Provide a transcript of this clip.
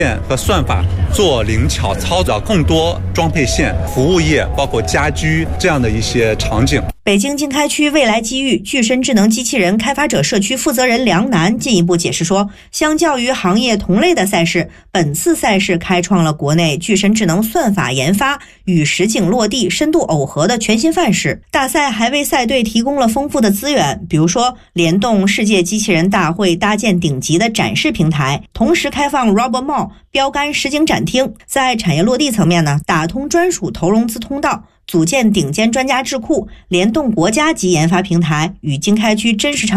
和算法做灵巧操作，更多装配线、服务业，包括家居这样的一些场景。 北京经开区未来机遇具身智能机器人开发者社区负责人梁楠进一步解释说，相较于行业同类的赛事，本次赛事开创了国内具身智能算法研发与实景落地深度耦合的全新范式。大赛还为赛队提供了丰富的资源，比如说联动世界机器人大会搭建顶级的展示平台，同时开放 Robot Mall 标杆实景展厅。在产业落地层面呢，打通专属投融资通道，组建顶尖专家智库，联动国家级研发平台，与经开区真实场